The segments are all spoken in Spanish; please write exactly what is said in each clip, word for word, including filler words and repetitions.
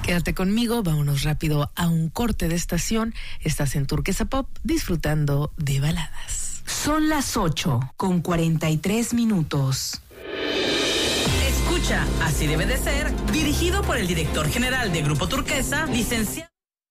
Quédate conmigo, vámonos rápido a un corte de estación. Estás en Turquesa Pop disfrutando de baladas. Son las ocho con cuarenta y tres minutos. Escucha, Así debe de ser, dirigido por el director general de Grupo Turquesa, licenciado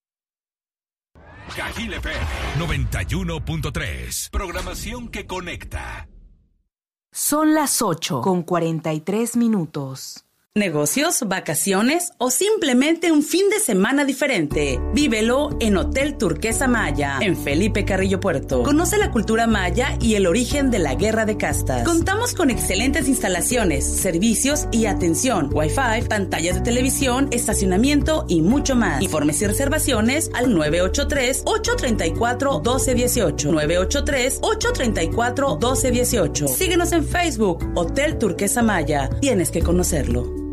Cajil F M noventa y uno punto tres. Programación que conecta. Son las ocho con cuarenta y tres minutos. Negocios, vacaciones o simplemente un fin de semana diferente. Vívelo en Hotel Turquesa Maya, en Felipe Carrillo Puerto. Conoce la cultura maya y el origen de la guerra de castas. Contamos con excelentes instalaciones, servicios y atención, Wi-Fi, pantallas de televisión, estacionamiento y mucho más. Informes y reservaciones al nueve ocho tres, ocho tres cuatro, uno dos uno ocho. nueve ocho tres, ocho tres cuatro, uno dos uno ocho. Síguenos en Facebook, Hotel Turquesa Maya. Tienes que conocerlo.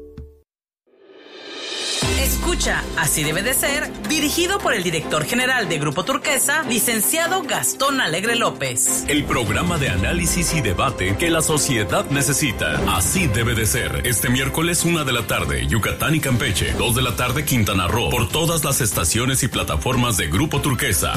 Escucha, Así debe de ser, dirigido por el director general de Grupo Turquesa, licenciado Gastón Alegre López. El programa de análisis y debate que la sociedad necesita. Así debe de ser. Este miércoles, una de la tarde, Yucatán y Campeche. Dos de la tarde, Quintana Roo. Por todas las estaciones y plataformas de Grupo Turquesa.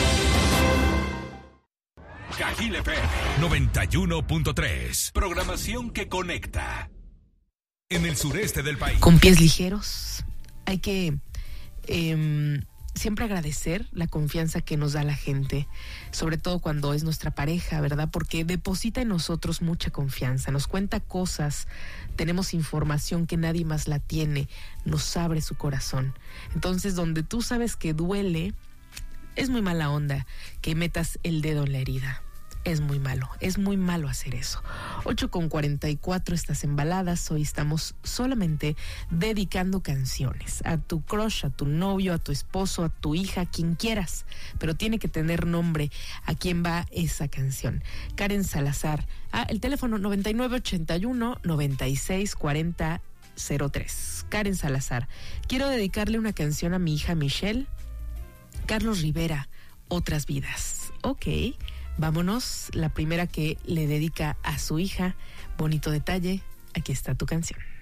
Cajil F M noventa y uno punto tres. Programación que conecta. En el sureste del país. Con pies ligeros. Hay que eh, siempre agradecer la confianza que nos da la gente, sobre todo cuando es nuestra pareja, ¿verdad? Porque deposita en nosotros mucha confianza, nos cuenta cosas, tenemos información que nadie más la tiene, nos abre su corazón. Entonces, donde tú sabes que duele, es muy mala onda que metas el dedo en la herida. Es muy malo, es muy malo hacer eso. ocho con cuarenta y cuatro, estás en Baladas. Hoy estamos solamente dedicando canciones a tu crush, a tu novio, a tu esposo, a tu hija, a quien quieras, pero tiene que tener nombre a quién va esa canción. Karen Salazar, ah, el teléfono noventa y nueve ochenta y uno, noventa y seis cuarenta cero tres. Karen Salazar, quiero dedicarle una canción a mi hija Michelle. Carlos Rivera, Otras Vidas. Ok. Vámonos, la primera que le dedica a su hija. Bonito detalle, aquí está tu canción.